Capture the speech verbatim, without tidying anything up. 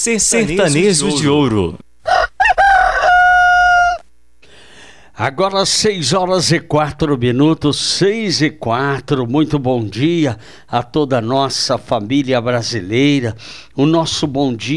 Sertanejo de Ouro. Agora seis horas e quatro minutos, seis e quatro, muito bom dia a toda a nossa família brasileira, o nosso bom dia